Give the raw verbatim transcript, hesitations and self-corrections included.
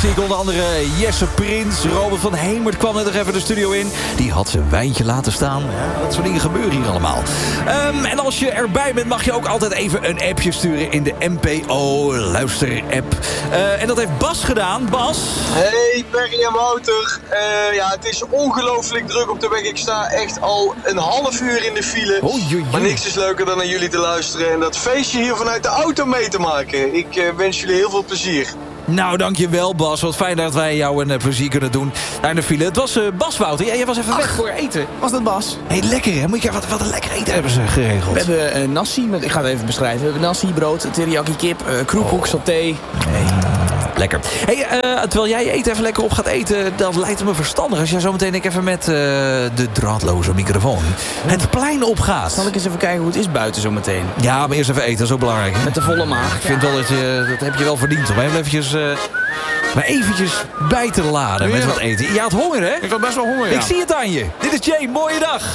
zie ik onder andere Jesse Prins. Robert van Hemert kwam net nog even de studio in. Die had zijn wijntje laten staan. Ja, dat soort dingen gebeuren hier allemaal. Um, en als je erbij bent, mag je ook altijd even een appje sturen in de N P O luister-app. Uh, en dat heeft Bas gedaan. Bas? Hey, Perry en Wouter. Uh, ja, het is ongelooflijk druk op de weg. Ik sta echt al een half uur in de file. Oei, oei, oei. Maar niks is leuker dan naar jullie te luisteren en dat feestje hier vanuit de auto mee te maken. Ik uh, wens jullie heel veel plezier. Nou, dankjewel Bas. Wat fijn dat wij jou een uh, plezier kunnen doen naar de file. Het was uh, Bas, Wouter. Ja, jij was even Ach, weg voor eten. Was dat Bas? Hé, hey, lekker hè? Moet je wat, wat een lekker eten hebben ze geregeld. We hebben uh, nasi, met, ik ga het even beschrijven. We hebben nasi, brood, teriyaki kip, uh, kroephoek, oh. saté. Nee. Lekker. Hey, uh, terwijl jij eten even lekker op gaat eten, dat lijkt het me verstandig als jij zo meteen even met uh, de draadloze microfoon het plein opgaat. Zal ik eens even kijken hoe het is buiten zo meteen? Ja, maar eerst even eten, dat is ook belangrijk. Hè? Met de volle maag. Ik vind wel dat je, dat heb je wel verdiend om even eventjes, uh, maar eventjes bij te laden met wat eten. Je had honger, hè? Ik had best wel honger, ja. Ik zie het aan je. Dit is Jay, mooie dag.